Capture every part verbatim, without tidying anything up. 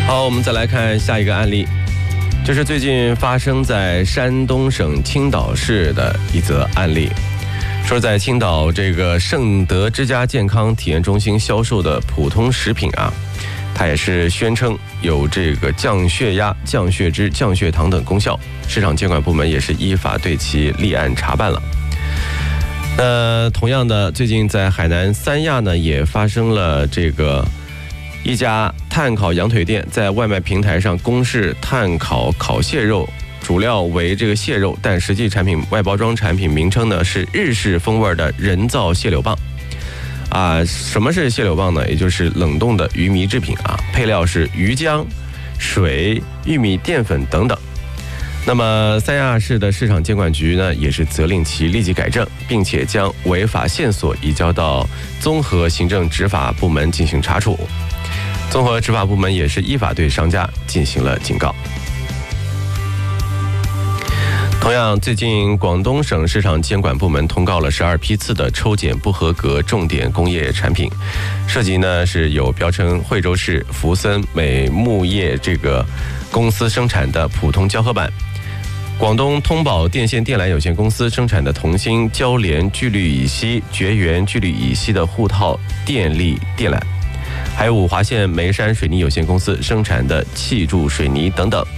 好，我们再来看下一个案例，这是最近发生在山东省青岛市的一则案例。说在青岛这个盛德之家健康体验中心销售的普通食品啊，它也是宣称有这个降血压、降血脂、降血糖等功效，市场监管部门也是依法对其立案查办了。那同样的，最近在海南三亚呢，也发生了这个一家炭烤羊腿店在外卖平台上公示炭烤烤蟹肉，主料为这个蟹肉，但实际产品外包装产品名称呢是日式风味的人造蟹柳棒。啊，什么是蟹柳棒呢？也就是冷冻的鱼糜制品啊，配料是鱼浆、水、玉米淀粉等等。那么三亚市的市场监管局呢，也是责令其立即改正，并且将违法线索移交到综合行政执法部门进行查处。综合执法部门也是依法对商家进行了警告。同样，最近广东省市场监管部门通告了十二批次的抽检不合格重点工业产品，涉及呢是有标称惠州市福森美木业这个公司生产的普通胶合板，广东通宝电线电缆有限公司生产的同心交联聚氯乙烯绝缘聚氯乙烯的护套电力电缆，还有五华县眉山水泥有限公司生产的气柱水泥等等。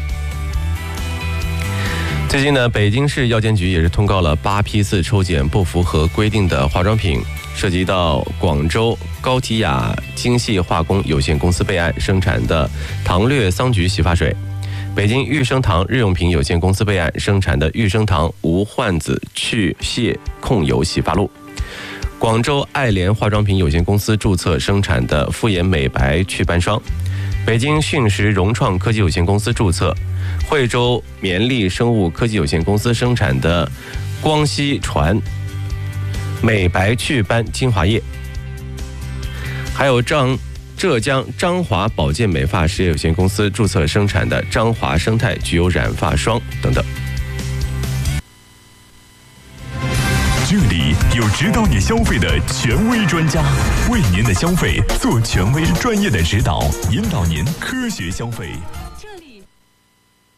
最近呢，北京市药监局也是通告了八批次抽检不符合规定的化妆品，涉及到广州高缇雅精细化工有限公司备案生产的唐略桑菊洗发水，北京玉生堂日用品有限公司备案生产的玉生堂无患子去屑控油洗发露，广州爱莲化妆品有限公司注册生产的复颜美白祛斑霜，北京迅石融创科技有限公司注册惠州绵力生物科技有限公司生产的光烯传美白祛斑精华液，还有张浙江张华保健美发实业有限公司注册生产的张华生态具有染发霜等等。 这里有指导你消费的权威专家，为您的消费做权威专业的指导，引导您科学消费。